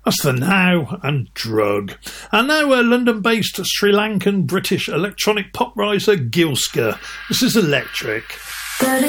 That's The Now and Drug. And now a London-based Sri Lankan British electronic pop riser Gilska. This is Electric.